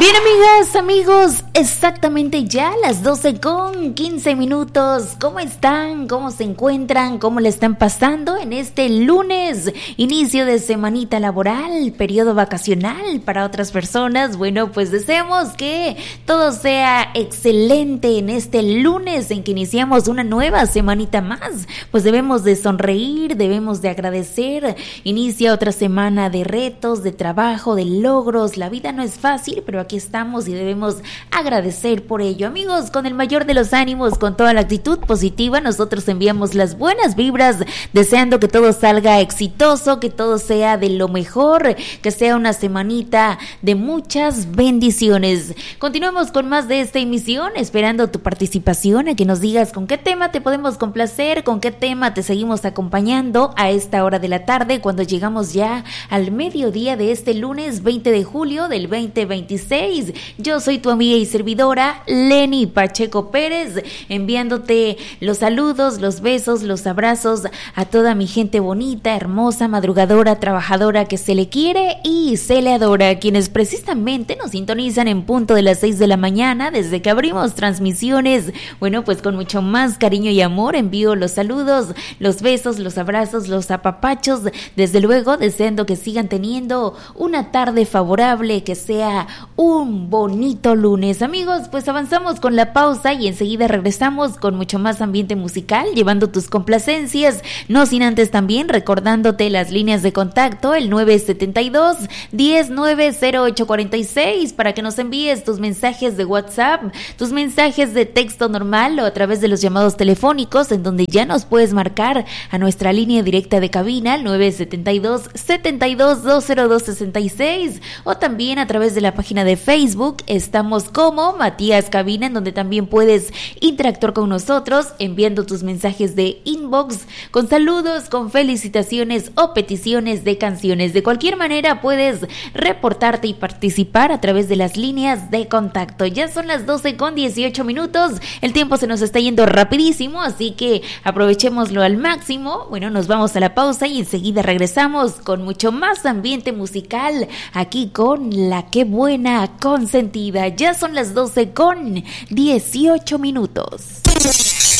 Bien, amigas, amigos, exactamente ya las 12:15. ¿Cómo están? ¿Cómo se encuentran? ¿Cómo le están pasando en este lunes? Inicio de semanita laboral, periodo vacacional para otras personas. Bueno, pues deseamos que todo sea excelente en este lunes en que iniciamos una nueva semanita más. Pues debemos de sonreír, debemos de agradecer. Inicia otra semana de retos, de trabajo, de logros. La vida no es fácil, pero aquí estamos y debemos agradecer por ello. Amigos, con el mayor de los ánimos, con toda la actitud positiva, nosotros enviamos las buenas vibras, deseando que todo salga exitoso, que todo sea de lo mejor, que sea una semanita de muchas bendiciones. Continuemos con más de esta emisión, esperando tu participación, a que nos digas con qué tema te podemos complacer, con qué tema te seguimos acompañando a esta hora de la tarde, cuando llegamos ya al mediodía de este lunes 20 de julio del 2026. Yo soy tu amiga y servidora Leni Pacheco Pérez, enviándote los saludos, los besos, los abrazos a toda mi gente bonita, hermosa, madrugadora, trabajadora, que se le quiere y se le adora, quienes precisamente nos sintonizan en punto de las 6 de la mañana desde que abrimos transmisiones. Bueno, pues con mucho más cariño y amor envío los saludos, los besos, los abrazos, los apapachos, desde luego deseando que sigan teniendo una tarde favorable, que sea un bonito lunes. Amigos, pues avanzamos con la pausa y enseguida regresamos con mucho más ambiente musical, llevando tus complacencias, no sin antes también recordándote las líneas de contacto, el 972-10-90846, para que nos envíes tus mensajes de WhatsApp, tus mensajes de texto normal o a través de los llamados telefónicos, en donde ya nos puedes marcar a nuestra línea directa de cabina, el 972-72-20266, o también a través de la página de Facebook. Estamos como Matías Cabina, en donde también puedes interactuar con nosotros enviando tus mensajes de inbox con saludos, con felicitaciones o peticiones de canciones. De cualquier manera puedes reportarte y participar a través de las líneas de contacto. Ya son las 12:18. El tiempo se nos está yendo rapidísimo, así que aprovechémoslo al máximo. Bueno, nos vamos a la pausa y enseguida regresamos con mucho más ambiente musical aquí con La Qué Buena Consentida. Ya son las 12:18.